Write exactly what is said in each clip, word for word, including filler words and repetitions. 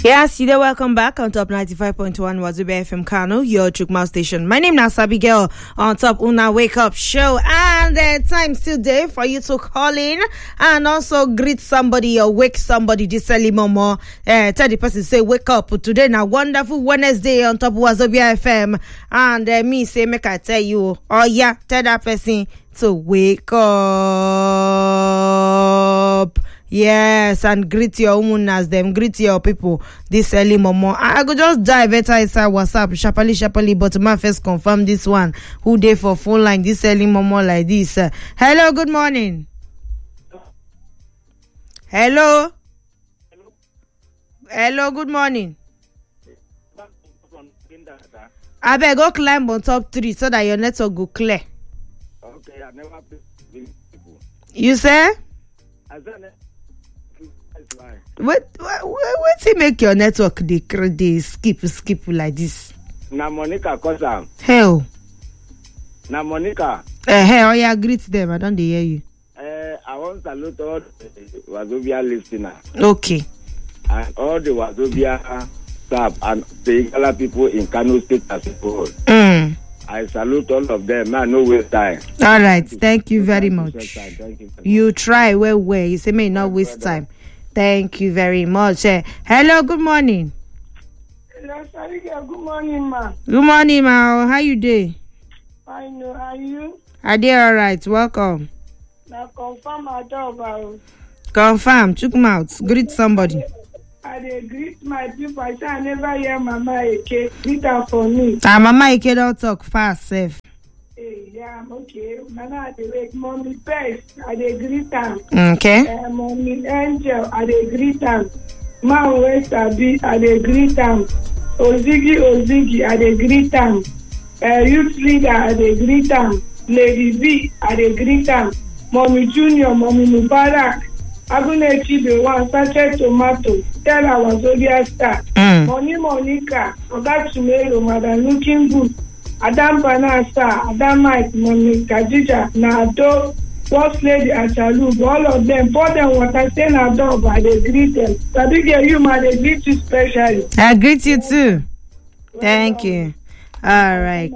Yes, you there. Welcome back on top ninety-five point one Wazobia F M Kano, your Chukma station. My name is Sabi Girl on top Una Wake Up Show, and the uh, time still there for you to call in and also greet somebody or wake somebody this early momo. Uh, tell the person say wake up today. Now wonderful Wednesday on top Wazobia F M, and uh, me say make I tell you, oh yeah, tell that person to wake up. Yes, and greet your women as them, greet your people this early momo. I, I could just dive better inside WhatsApp, sharply, sharply, but my first confirm this one. Who day for phone line this early momo like this? Uh, hello, good morning. Hello. Hello, good morning. I beg go climb on top three so that your network go clear. Okay, I never been people. You say? I said What what what to make your network they they skip skip like this? Na Monica Kosa. Hell. Na Monica. Eh, hey, oh yeah, greet them. I don't hear you. Uh, I want to salute all the Wazobia listeners. Okay. And all the Wazobia staff and the Igala people in Kano State as a whole. Mm. I salute all of them. Man, no waste time. All right. Thank you very much. Thank you. You try well, well. You say may not waste time. Thank you very much. Uh, hello, good morning. Hello, sorry, good morning, ma. Good morning, ma. How you doing? I know, are you? I did all right. Welcome. Now confirm my job. Confirm. Chook mouth. Greet somebody. I dey greet my people. I say I never hear Mama Eke. Greet her for me. Ah, Mama Eke don't talk fast, safe. Hey, yeah, I'm okay. Mama, I dey wait. Mommy Best, I dey greet her. Okay. Uh, Mommy Angel, I dey greet her. Man West Abi, I dey greet her. Ozigi Ozigi, I dey greet her. Uh, youth leader, I dey greet her. Lady B, I dey greet her. Mommy Junior, Mommy Mubarak. Agunechi, the one, sachet tomato. Tell our Wazobia star. Mm. Money Monica, Oga Chumelo, Madam looking good. Adam Banasa, Adam Mike, Monica Jija, Nado, Boss Lady Achalu, all of them, pour them water, say na dog, I dey greet them. Sabiga, you ma dey greet you specially. I greet you too. Thank you. All right.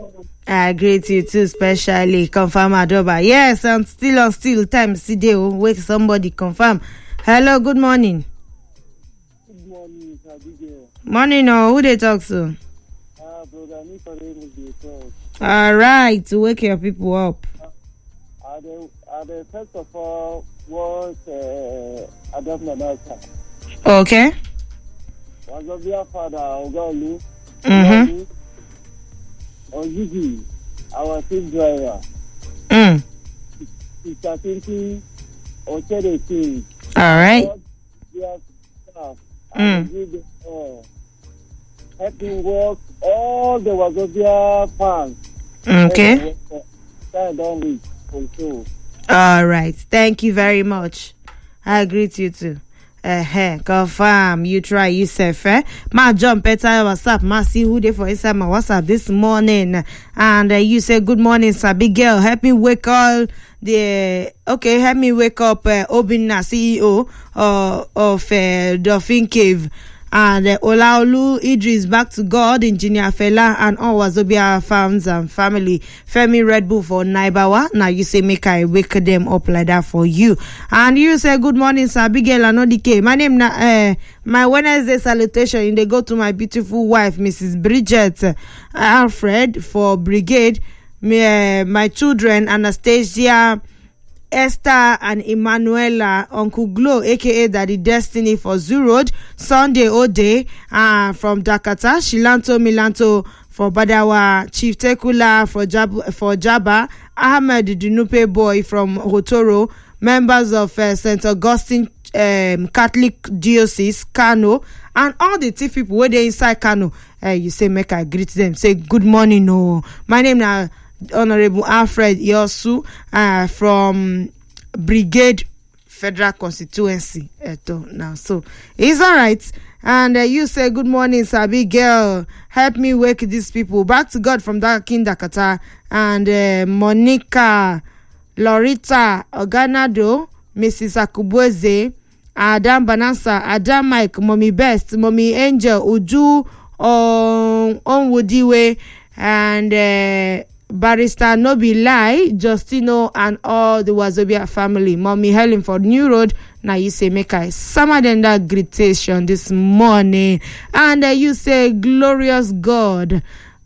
I greet you too, specially. Confirm Adoba. Yes, and still on still time. See they will wake somebody. Confirm. Hello, good morning. Good morning, Abigail. Morning, no. Who they talk to? Ah, brother, me for them they talk. All right, to wake your people up. Are they, are they first of all, what uh, Adam Nanasa? Okay. Wazobia father, Ogalu. Mm-hmm. Ozigi, our team driver. Mm. Sister Tinti, Ochere King. All right. Their staff. Mm. And uh, helping work all the Wazobia fans. Okay. I don't reach for sure. All right. Thank you very much. I greet you too. Uh-huh. Confirm. You try yourself, eh? Ma jump better WhatsApp. Ma see who they for inside my WhatsApp this morning. And uh, you say good morning, Sabi girl. Help me wake all the okay, help me wake up uh, Obinna, C E O uh, of uh, Dolphin Cave. And uh, Olaolu Idris, back to God, Engineer Fela, and all Wazobia fans and family. Femi Red Bull for Naibawa. Now you say, make I wake them up like that for you. And you say, good morning, sir. Bigel Anodike. My name, na, uh, my Wednesday salutation. They go to my beautiful wife, Missus Bridget uh, Alfred for Brigade. Me, uh, my children, Anastasia, Esther and Emanuela, Uncle Glow, aka Daddy Destiny for Zoo Road, Sunday Ode uh, from Dakata, Shilanto Milanto for Badawa, Chief Tekula for Jab- for Jaba, Ahmed Dinupe Boy from Hotoro, members of uh, Saint Augustine um, Catholic Diocese, Kano, and all the thief people where they inside Kano. Uh, you say, make I greet them. Say, good morning. No, my name now. Honorable Alfred Yosu uh, from Brigade Federal Constituency. Eto, now, so it's all right. And uh, you say, good morning, Sabi girl. Help me wake these people back to God from that Kindakata. And uh, Monica, Lorita Oganado, Missus Akubweze, Adam Banasa, Adam Mike, Mommy Best, Mommy Angel, Uju, um, Onwudiwe, and uh, Barrister Nobi Lai, Justino, and all the Wazobia family. Mommy Helen for New Road. Now you say make I summer than that greetation this morning, and uh, you say glorious God.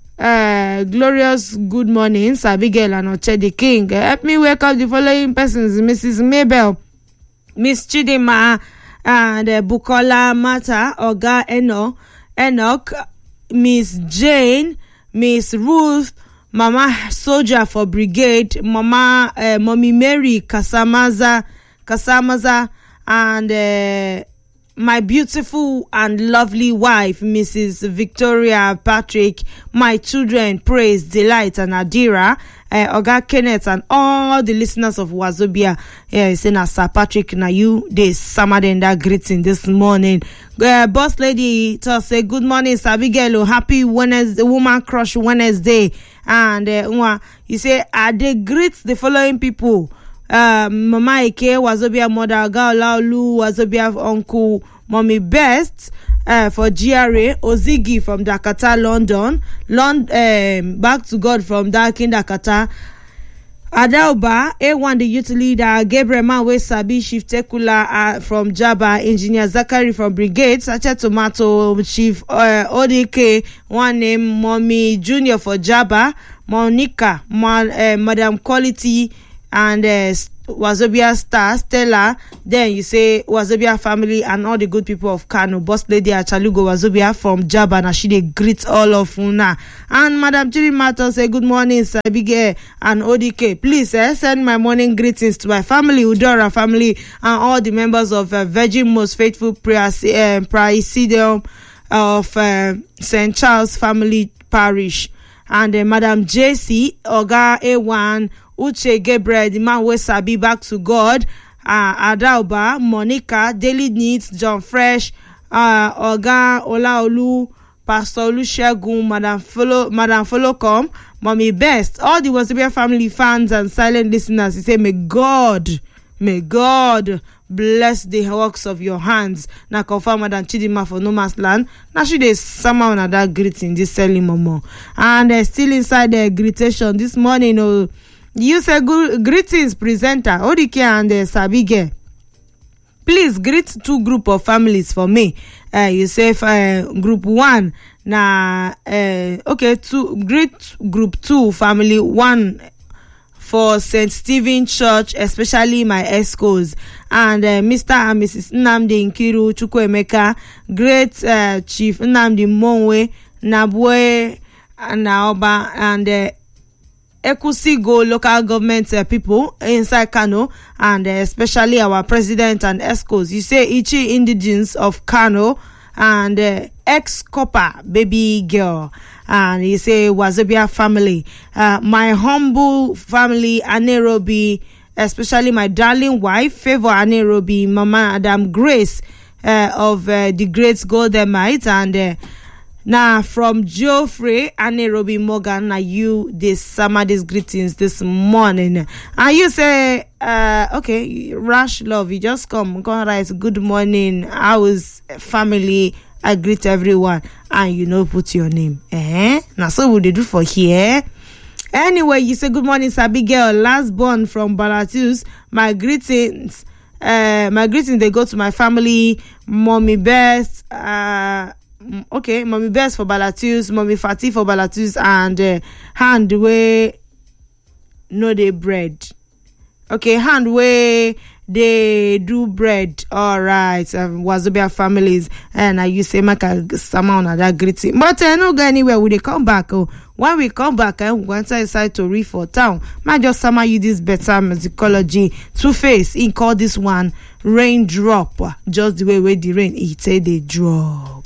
Uh, glorious good morning, Abigail and Oche the King. Uh, help me wake up the following persons: Missus Mabel, Miss Chidima, and uh, Bukola Mata, Oga Eno, Enoch, Miss Jane, Miss Ruth, Mama Soldier for Brigade, Mama, uh, Mommy Mary, Kasamaza, Kasamaza, and uh, my beautiful and lovely wife, Missus Victoria Patrick, my children, Praise, Delight, and Adira, uh, Oga Kenneth, and all the listeners of Wazobia. Yeah, saying as Sir Patrick, now you, they summoned in that greeting this morning. Uh, boss lady, to say good morning, Abigail. Happy Wednesday, Woman Crush Wednesday. And uh, you say, I they greet the following people. Uh, Mama Ike, Wazobia mother, Gaolaulu, Wazobia uncle, Mommy Best, uh, for G R A, Ozigi from Dakota, London, Lond, um, back to God from Darkin, Dakota, Adauba, A one the youth leader, Gabriel Manwe Sabi, Chief Tekula uh, from Jaba, Engineer Zachary from Brigade, Sacha Tomato, Chief uh, O D K, one name, Mommy Junior for Jaba, Monica, Ma, uh, Madam Quality, and uh, Wazobia Star, Stella. Then you say Wazobia family and all the good people of Kano. Boss lady Achalugo Wazobia from Jaba, and she greets all of Una. And Madam Chiri Mato say good morning, Sabige and O D K. Please eh, send my morning greetings to my family, Udora family, and all the members of uh, Virgin Most Faithful Praesidium of uh, Saint Charles Family Parish. And uh, Madam J C, Oga A one, Uche Gabriel, the man who sabi back to God, uh, Adauba, Monica, Daily Needs, John Fresh, uh, Oga Olaolu, Pastor Olusegun, Madam Follow, Madam Followcom, Mommy Best, all the Wazobia family fans and silent listeners. He say, may God, may God bless the works of your hands. Now confirm Madam Chidima for No Man's Land. Now she dey somehow on that greeting this early momo. And uh, still inside the greetation this morning, oh, you say good greetings, presenter Odike and uh, Sabige. Please greet two group of families for me. Uh, you say uh, group one, na uh, okay, two greet group two family one for Saint Stephen Church, especially my escorts, and uh, Mister and Missus Nnamdi Nkiru Chukwuemeka, great uh, Chief Nnamdi Monwe, Nabwe Naoba, and uh, Ekusigo local government uh, people inside Kano, and uh, especially our president and escorts. You say Ichi indigenes of Kano, and uh, ex-copper baby girl. And you say Wazobia family, uh, my humble family, Anerobi, especially my darling wife, Favor Anerobi, Mama Adam Grace uh, of uh, the Great Goldenite, and uh, now from Geoffrey Anerobi Morgan, now you this summer these greetings this morning, and you say, uh, okay, Rash Love, you just come, come write good morning. How is family? I greet everyone, and you know, put your name. Eh? Now, so what they do for here? Anyway, you say good morning, Abigail, last born from Balatus. My greetings, uh, my greetings they go to my family, Mommy Best, uh, okay, Mommy Best for Balatus, Mommy Fatih for Balatus, and uh, hand way no they bread. Okay, hand way they do bread. All right, um, Wazobia families, and I uh, you say make a someone that greeting. But I uh, no go anywhere. We they come back. Oh, when we come back, I uh, go inside to read for town. Might just summer you this better musicology. Two Face in call this one raindrop. Just the way where the rain it say they drop.